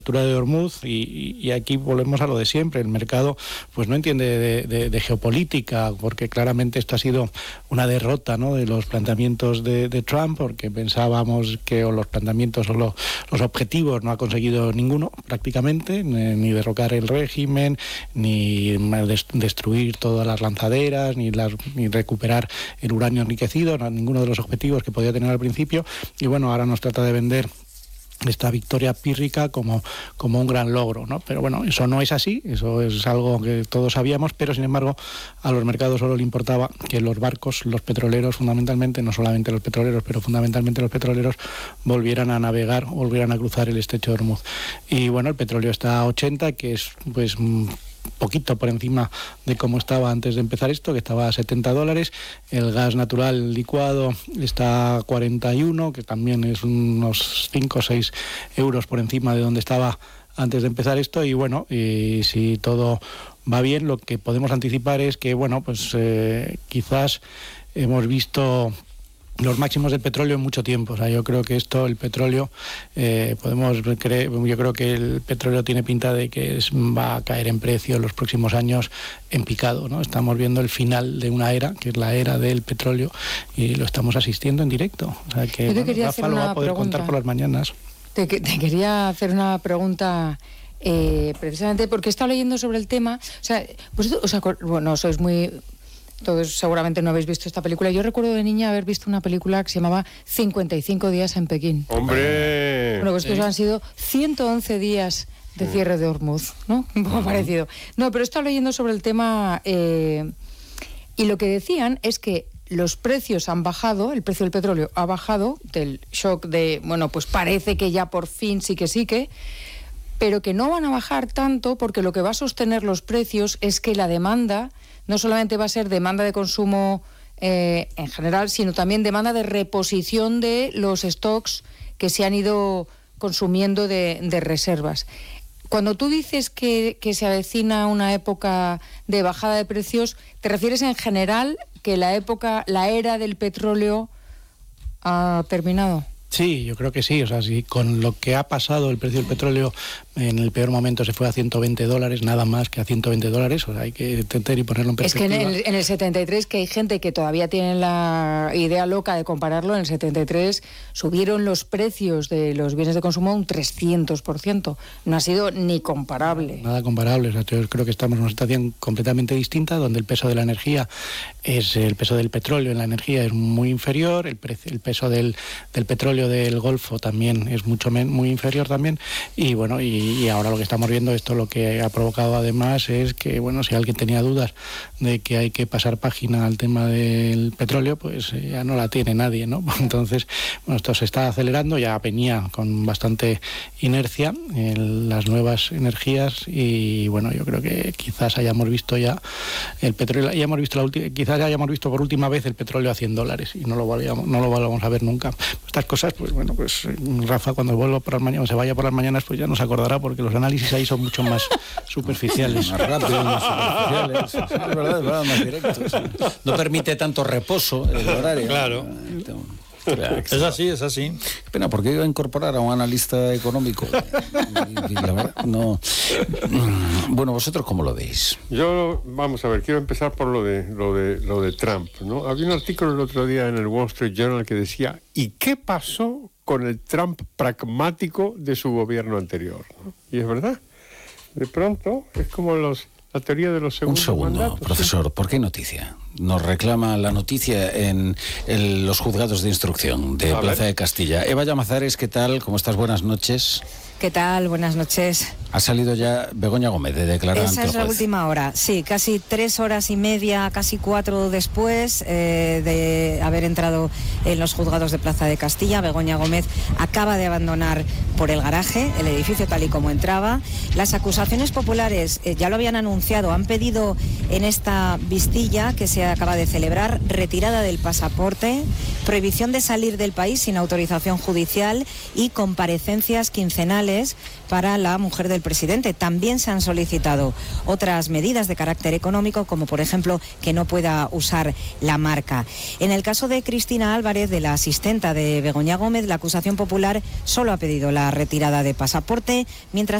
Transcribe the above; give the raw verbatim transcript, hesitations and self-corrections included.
de Hormuz y, y aquí volvemos a lo de siempre. El mercado pues no entiende de, de, de geopolítica, porque claramente esto ha sido una derrota, ¿no?, de los planteamientos de, de Trump, porque pensábamos que o los planteamientos o lo, los objetivos no ha conseguido ninguno prácticamente, ni derrocar el régimen, ni des, destruir todas las lanzaderas, ni, las, ni recuperar el uranio enriquecido, no, ninguno de los objetivos que podía tener al principio. Y bueno, ahora nos trata de vender esta victoria pírrica como, como un gran logro, ¿no? Pero bueno, eso no es así, eso es algo que todos sabíamos, pero sin embargo a los mercados solo le importaba que los barcos, los petroleros fundamentalmente, no solamente los petroleros, pero fundamentalmente los petroleros volvieran a navegar, volvieran a cruzar el estrecho de Hormuz. Y bueno, el petróleo está a ochenta, que es pues poquito por encima de cómo estaba antes de empezar esto, que estaba a setenta dólares. El gas natural licuado está a cuarenta y uno, que también es unos cinco o seis euros por encima de donde estaba antes de empezar esto. Y bueno, y si todo va bien, lo que podemos anticipar es que, bueno, pues eh, quizás hemos visto los máximos del petróleo en mucho tiempo. O sea, yo creo que esto, el petróleo, eh, podemos creer, yo creo que el petróleo tiene pinta de que es, va a caer en precio en los próximos años en picado, ¿no? Estamos viendo el final de una era, que es la era del petróleo, y lo estamos asistiendo en directo. O sea, que bueno, Rafa lo va a poder pregunta. contar por las mañanas. Te, te quería hacer una pregunta, eh, precisamente porque he estado leyendo sobre el tema. O sea, pues, o sea, bueno, sois muy... Todos seguramente no habéis visto esta película. Yo recuerdo de niña haber visto una película que se llamaba cincuenta y cinco días en Pekín. ¡Hombre! Bueno, pues que ¿Sí? han sido ciento once días de cierre de Hormuz, ¿no? Un poco uh-huh. parecido. No, pero he estado leyendo sobre el tema eh, y lo que decían es que los precios han bajado, el precio del petróleo ha bajado del shock de, bueno, pues parece que ya por fin sí que sí que, pero que no van a bajar tanto porque lo que va a sostener los precios es que la demanda no solamente va a ser demanda de consumo eh, en general, sino también demanda de reposición de los stocks que se han ido consumiendo de, de reservas. Cuando tú dices que, que se avecina una época de bajada de precios, ¿te refieres en general que la época, la era del petróleo ha terminado? Sí, yo creo que sí. O sea, si con lo que ha pasado el precio del petróleo en el peor momento se fue a ciento veinte dólares, nada más que a ciento veinte dólares, o sea, hay que intentar y ponerlo en perspectiva. Es que en el, en el setenta y tres, que hay gente que todavía tiene la idea loca de compararlo, en el setenta y tres subieron los precios de los bienes de consumo un trescientos por ciento. No ha sido ni comparable. Nada comparable. O sea, yo creo que estamos en una situación completamente distinta, donde el peso de la energía es el peso del petróleo en la energía es muy inferior, el, pre, el peso del, del petróleo del Golfo también es mucho men, muy inferior también, y bueno, y, y ahora lo que estamos viendo, esto lo que ha provocado además es que, bueno, si alguien tenía dudas de que hay que pasar página al tema del petróleo, pues eh, ya no la tiene nadie, ¿no? Entonces, bueno, esto se está acelerando, ya venía con bastante inercia en las nuevas energías, y bueno, yo creo que quizás hayamos visto ya el petróleo, hayamos visto la última, quizás hayamos visto por última vez el petróleo a cien dólares, y no lo vayamos, no lo vamos a ver nunca. Estas cosas, pues bueno, pues Rafa cuando vuelva por las mañanas, se vaya por las mañanas, pues ya nos acordará, porque los análisis ahí son mucho más superficiales. Más rápidos, más superficiales. Sí, es verdad, es verdad, más directos. No permite tanto reposo el horario. Claro. Es así, es así. Qué pena, porque iba a incorporar a un analista económico. Y, y la verdad, no. Bueno, ¿vosotros cómo lo veis? Yo, vamos a ver, quiero empezar por lo de lo de lo de Trump, ¿no? Había un artículo el otro día en el Wall Street Journal que decía, ¿y qué pasó con el Trump pragmático de su gobierno anterior? ¿No? Y es verdad. De pronto es como los la teoría de los segundos mandatos. Un segundo, mandatos, profesor, ¿sí? ¿Por qué noticia? Nos reclama la noticia en el, los juzgados de instrucción de a Plaza ver. de Castilla. Eva Llamazares, ¿qué tal? ¿Cómo estás? Buenas noches. ¿Qué tal? Buenas noches. Ha salido ya Begoña Gómez de declarar ante el juez. Esa es la última hora, sí, casi tres horas y media, casi cuatro después eh, de haber entrado en los juzgados de Plaza de Castilla. Begoña Gómez acaba de abandonar por el garaje el edificio tal y como entraba. Las acusaciones populares eh, ya lo habían anunciado, han pedido en esta vistilla que se acaba de celebrar retirada del pasaporte, prohibición de salir del país sin autorización judicial y comparecencias quincenales fiscales para la mujer del presidente. También se han solicitado otras medidas de carácter económico, como por ejemplo que no pueda usar la marca. En el caso de Cristina Álvarez, de la asistenta de Begoña Gómez, la acusación popular solo ha pedido la retirada de pasaporte, mientras